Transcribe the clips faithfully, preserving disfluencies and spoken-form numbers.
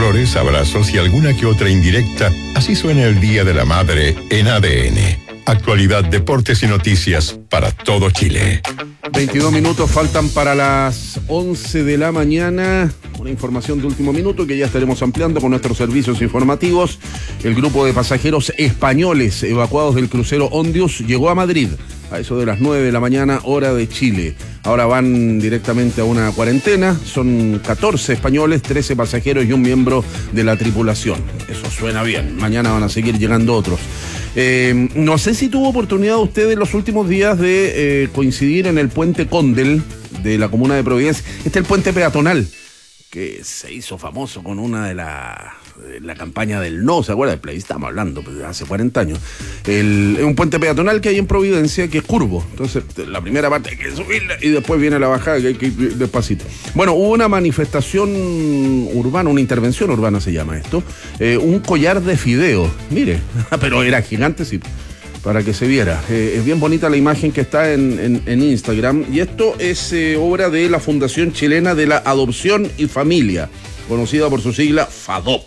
Flores, abrazos y alguna que otra indirecta. Así suena el Día de la Madre en A D N. Actualidad, deportes y noticias para todo Chile. veintidós minutos faltan para las once de la mañana. Una información de último minuto que ya estaremos ampliando con nuestros servicios informativos. El grupo de pasajeros españoles evacuados del crucero Ondius llegó a Madrid a eso de las nueve de la mañana, hora de Chile. Ahora van directamente a una cuarentena. Son catorce españoles, trece pasajeros y un miembro de la tripulación. Eso suena bien. Mañana van a seguir llegando otros. Eh, no sé si tuvo oportunidad usted en los últimos días de eh, coincidir en el puente Condel de la comuna de Providencia. Este es el puente peatonal que se hizo famoso con una de la, de la campaña del no, ¿se acuerda? Del play, estamos hablando pues, hace cuarenta años. El, es un puente peatonal que hay en Providencia que es curvo. Entonces, la primera parte hay que subirla y después viene la bajada que hay que ir despacito. Bueno, hubo una manifestación urbana, una intervención urbana se llama esto. Eh, un collar de fideo, mire, pero era gigante, sí. Para que se viera. Eh, es bien bonita la imagen que está en, en, en Instagram. Y esto es eh, obra de la Fundación Chilena de la Adopción y Familia, conocida por su sigla FADOP.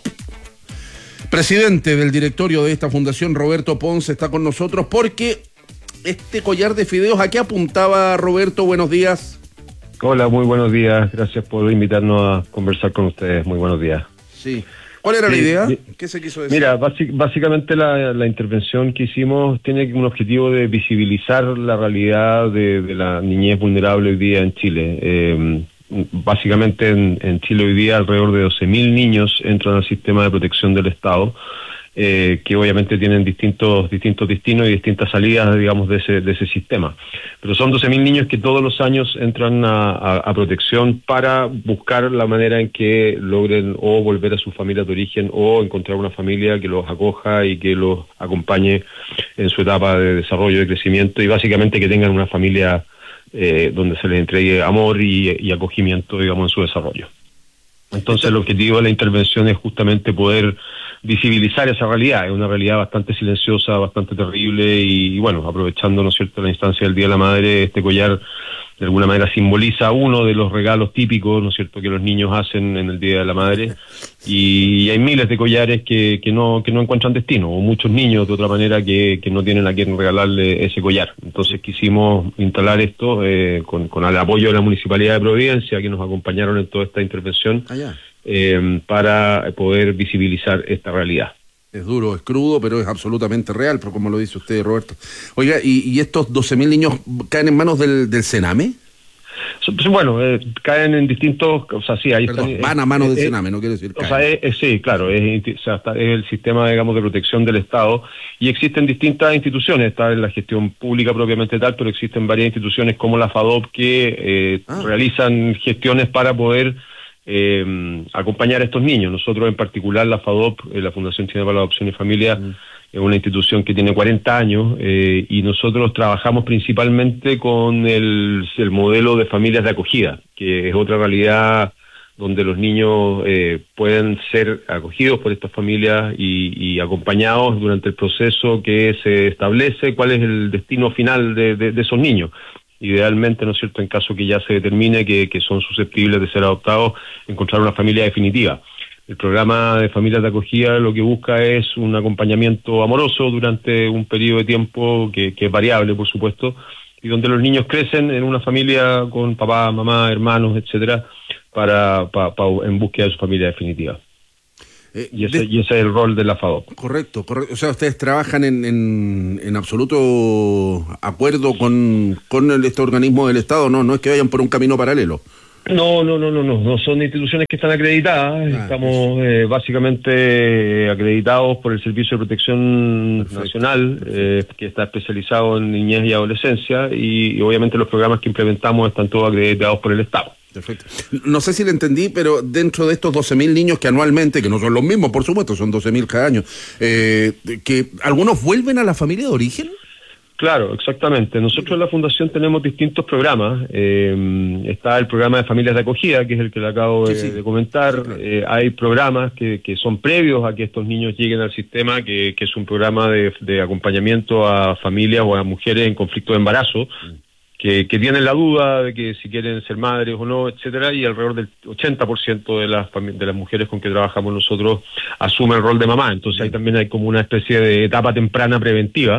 Presidente del directorio de esta fundación, Roberto Ponce, está con nosotros porque este collar de fideos, ¿a qué apuntaba, Roberto? Buenos días. Hola, muy buenos días. Gracias por invitarnos a conversar con ustedes. Muy buenos días. Sí. ¿Cuál era sí, la idea? ¿Qué se quiso decir? Mira, básicamente la, la intervención que hicimos tiene un objetivo de visibilizar la realidad de, de la niñez vulnerable hoy día en Chile. Eh, básicamente en, en Chile hoy día alrededor de doce mil niños entran al sistema de protección del Estado, eh, que obviamente tienen distintos distintos destinos y distintas salidas, digamos, de ese de ese sistema. Pero son doce mil niños que todos los años entran a, a, a protección para buscar la manera en que logren o volver a su familia de origen o encontrar una familia que los acoja y que los acompañe en su etapa de desarrollo, de crecimiento y básicamente que tengan una familia eh, donde se les entregue amor y, y acogimiento, digamos, en su desarrollo. Entonces el objetivo de la intervención es justamente poder visibilizar esa realidad. Es una realidad bastante silenciosa, bastante terrible y, y bueno, aprovechando, ¿no es cierto?, la instancia del Día de la Madre, este collar de alguna manera simboliza uno de los regalos típicos, ¿no es cierto?, que los niños hacen en el Día de la Madre, y hay miles de collares que, que no que no encuentran destino, o muchos niños de otra manera que, que no tienen a quien regalarle ese collar. Entonces quisimos instalar esto eh, con, con el apoyo de la Municipalidad de Providencia, que nos acompañaron en toda esta intervención, eh, para poder visibilizar esta realidad. Es duro, es crudo, pero es absolutamente real, pero como lo dice usted, Roberto. Oiga, ¿y, y estos doce mil niños caen en manos del, del Sename? Bueno, eh, caen en distintos... O sea, sí, ahí Perdón, están, van a manos eh, del eh, Sename, no quiero decir O caen. sea, es, es, sí, claro, es, o sea, está, es el sistema, digamos, de protección del Estado, y existen distintas instituciones, está en la gestión pública propiamente tal, pero existen varias instituciones como la FADOP que eh, ah. realizan gestiones para poder eh, acompañar a estos niños. Nosotros en particular, la FADOP, eh, la Fundación Chilena para la Adopción y Familia, mm. es una institución que tiene cuarenta años eh, y nosotros trabajamos principalmente con el, el modelo de familias de acogida, que es otra realidad donde los niños eh, pueden ser acogidos por estas familias y, y acompañados durante el proceso que se establece cuál es el destino final de, de, de esos niños. Idealmente, ¿no es cierto?, en caso que ya se determine que, que son susceptibles de ser adoptados, encontrar una familia definitiva. El programa de familias de acogida lo que busca es un acompañamiento amoroso durante un periodo de tiempo que, que es variable, por supuesto, y donde los niños crecen en una familia con papá, mamá, hermanos, etcétera, para, para, para en búsqueda de su familia definitiva. Eh, y, ese, de... y ese es el rol de la FADOP. Correcto, correcto. O sea, ustedes trabajan en, en, en absoluto acuerdo con, con el, este organismo del Estado, no, no es que vayan por un camino paralelo. No, no, no, no, no, no son instituciones que están acreditadas, ah, estamos eh, básicamente eh, acreditados por el Servicio de Protección perfecto, Nacional, perfecto. Eh, que está especializado en niñez y adolescencia, y, y obviamente los programas que implementamos están todos acreditados por el Estado. Perfecto. No sé si le entendí, pero dentro de estos doce mil niños que anualmente, que no son los mismos, por supuesto, son doce mil cada año, eh, que algunos vuelven a la familia de origen. Claro, exactamente. Nosotros en la Fundación tenemos distintos programas. Eh, está el programa de familias de acogida, que es el que le acabo de, sí, sí. de comentar. Sí, claro. eh, hay programas que, que son previos a que estos niños lleguen al sistema, que, que es un programa de, de acompañamiento a familias o a mujeres en conflicto de embarazo. que, que tienen la duda de que si quieren ser madres o no, etcétera, y alrededor del ochenta por ciento de las de las mujeres con que trabajamos nosotros asumen el rol de mamá. Entonces ahí también hay como una especie de etapa temprana preventiva.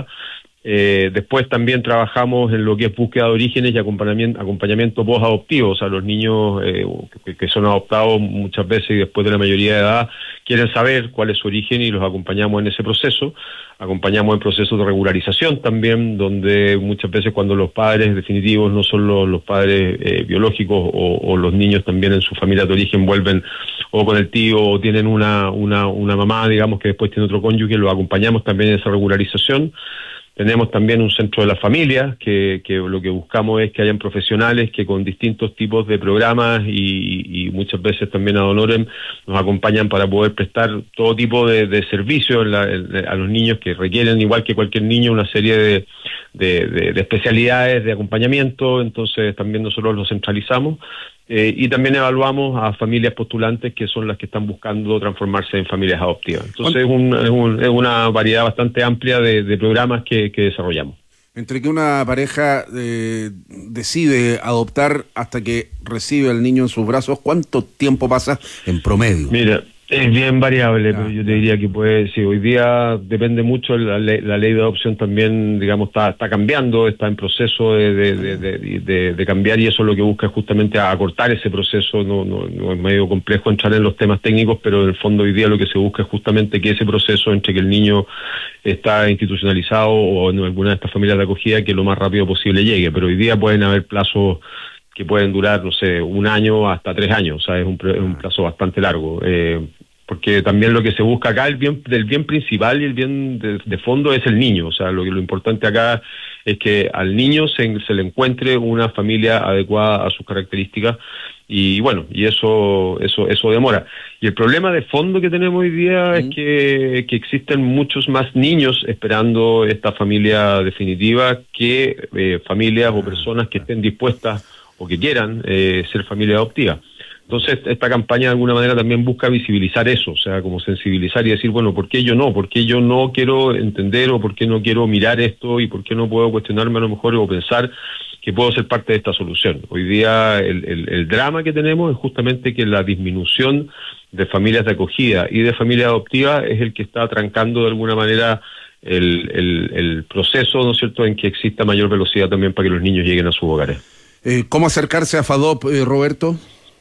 Eh, después también trabajamos en lo que es búsqueda de orígenes y acompañamiento, acompañamiento post-adoptivo. O sea, los niños eh, que, que son adoptados muchas veces y después de la mayoría de edad quieren saber cuál es su origen y los acompañamos en ese proceso. Acompañamos en procesos de regularización también, donde muchas veces cuando los padres definitivos no son los, los padres eh, biológicos o, o los niños también en su familia de origen vuelven o con el tío o tienen una, una, una mamá, digamos, que después tiene otro cónyuge, los acompañamos también en esa regularización. Tenemos también un centro de las familias, que, que lo que buscamos es que hayan profesionales que con distintos tipos de programas y, y muchas veces también ad honorem nos acompañan para poder prestar todo tipo de, de servicios en la, en, a los niños que requieren, igual que cualquier niño, una serie de, de, de, de especialidades de acompañamiento. Entonces también nosotros los centralizamos. Eh, y también evaluamos a familias postulantes que son las que están buscando transformarse en familias adoptivas. Entonces es, un, es, un, es una variedad bastante amplia de, de programas que, que desarrollamos. Entre que una pareja eh, decide adoptar hasta que recibe al niño en sus brazos, ¿cuánto tiempo pasa en promedio? Mira, es bien variable, ah, pero yo te diría que puede, sí, hoy día depende mucho, la ley, la ley de adopción también, digamos, está, está cambiando, está en proceso de, de, de, de, de, de cambiar, y eso es lo que busca justamente acortar ese proceso. No, no, no es medio complejo entrar en los temas técnicos, pero en el fondo hoy día lo que se busca es justamente que ese proceso entre que el niño está institucionalizado o en alguna de estas familias de acogida, que lo más rápido posible llegue, pero hoy día pueden haber plazos que pueden durar, no sé, un año hasta tres años, o sea, es un, es un plazo bastante largo, eh, porque también lo que se busca acá, el bien del bien principal y el bien de, de fondo es el niño. O sea, lo que lo importante acá es que al niño se, se le encuentre una familia adecuada a sus características, y bueno, y eso eso eso demora. Y el problema de fondo que tenemos hoy día es que, que existen muchos más niños esperando esta familia definitiva que eh, familias o personas que estén dispuestas o que quieran eh, ser familia adoptiva. Entonces, esta campaña de alguna manera también busca visibilizar eso, o sea, como sensibilizar y decir, bueno, ¿por qué yo no? ¿Por qué yo no quiero entender o por qué no quiero mirar esto y por qué no puedo cuestionarme a lo mejor o pensar que puedo ser parte de esta solución? Hoy día el, el, el drama que tenemos es justamente que la disminución de familias de acogida y de familias adoptivas es el que está atrancando de alguna manera el, el, el proceso, ¿no es cierto?, en que exista mayor velocidad también para que los niños lleguen a sus hogares. Eh, ¿Cómo acercarse a FADOP, eh, Roberto?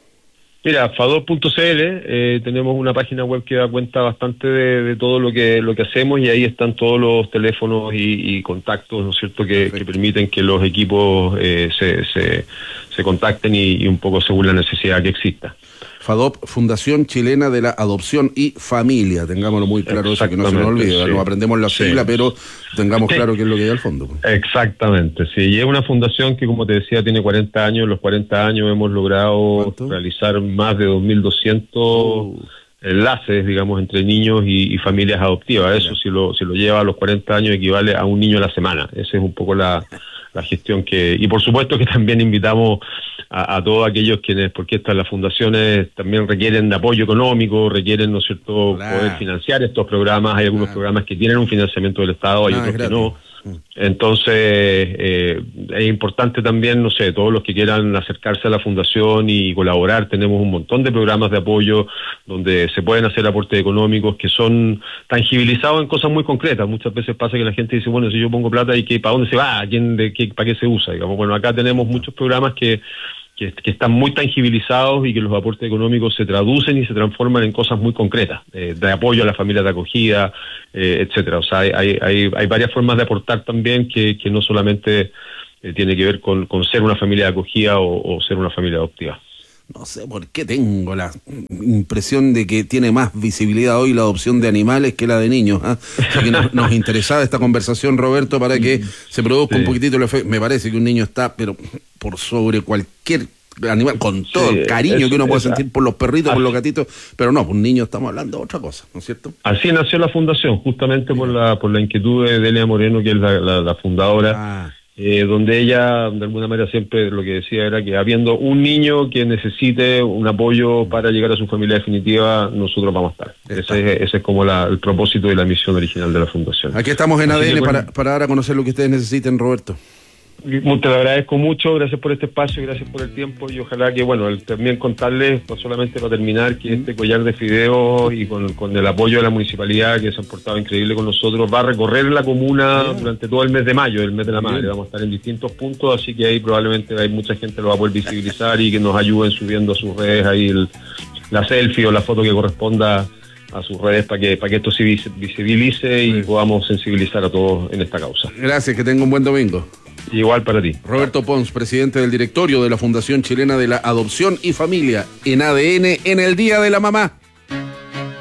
Mira, fadop punto c l, eh, tenemos una página web que da cuenta bastante de, de todo lo que lo que hacemos, y ahí están todos los teléfonos y, y contactos, ¿no es cierto?, que, que permiten que los equipos eh, se, se, se contacten y, y un poco según la necesidad que exista. FADOP, Fundación Chilena de la Adopción y Familia, tengámoslo muy claro, eso que no se nos olvide, sí. No aprendemos la sigla, sí, pero tengamos claro qué es lo que hay al fondo. Exactamente, sí, y es una fundación que, como te decía, tiene cuarenta años. En los cuarenta años hemos logrado ¿Cuánto? realizar más de dos mil doscientos uh. enlaces, digamos, entre niños y, y familias adoptivas. Eso, si lo, si lo lleva a los cuarenta años, equivale a un niño a la semana. Esa es un poco la, la gestión que... Y por supuesto que también invitamos a, a todos aquellos quienes, porque estas las fundaciones también requieren de apoyo económico, requieren, ¿no es cierto?, claro, poder financiar estos programas. Hay algunos claro. programas que tienen un financiamiento del Estado, hay no, otros que no. Entonces, eh, es importante también, no sé, todos los que quieran acercarse a la fundación y colaborar. Tenemos un montón de programas de apoyo donde se pueden hacer aportes económicos que son tangibilizados en cosas muy concretas. Muchas veces pasa que la gente dice, bueno, si yo pongo plata, ¿y qué, para dónde se va? ¿A quién, de qué, para qué se usa? Digamos, bueno, acá tenemos muchos programas que Que, que están muy tangibilizados y que los aportes económicos se traducen y se transforman en cosas muy concretas, eh, de apoyo a las familias de acogida, eh, etcétera. O sea, hay, hay, hay varias formas de aportar también que, que no solamente eh, tiene que ver con, con ser una familia de acogida o, o ser una familia adoptiva. No sé por qué tengo la impresión de que tiene más visibilidad hoy la adopción de animales que la de niños, ¿eh? Así que nos, nos interesaba esta conversación, Roberto, para que se produzca sí. un poquitito el efecto. Me parece que un niño está, pero por sobre cualquier animal, con todo sí, el cariño es, que uno puede esa. sentir por los perritos, así. por los gatitos, pero no, un niño estamos hablando de otra cosa, ¿no es cierto? Así nació la fundación, justamente sí. por la por la inquietud de Delia Moreno, que es la, la, la fundadora. Ah. Eh, donde ella, de alguna manera, siempre lo que decía era que habiendo un niño que necesite un apoyo para llegar a su familia definitiva, nosotros vamos a estar. Ese es, ese es como la, el propósito y la misión original de la fundación. Aquí estamos en Así A D N que, bueno, para, para dar a conocer lo que ustedes necesiten, Roberto. Te lo agradezco mucho, gracias por este espacio, gracias por el tiempo y ojalá que, bueno, el, también contarles, no solamente para terminar, que este collar de fideos y con, con el apoyo de la municipalidad, que se han portado increíble con nosotros, va a recorrer la comuna Bien. durante todo el mes de mayo, el mes de la madre. Bien. Vamos a estar en distintos puntos, así que ahí probablemente hay mucha gente lo va a poder visibilizar y que nos ayuden subiendo a sus redes ahí el, la selfie o la foto que corresponda a sus redes para que para que esto se visibilice y podamos sensibilizar a todos en esta causa. Gracias, que tenga un buen domingo. Igual para ti. Roberto Pons, presidente del directorio de la Fundación Chilena de la Adopción y Familia en A D N en el Día de la Mamá.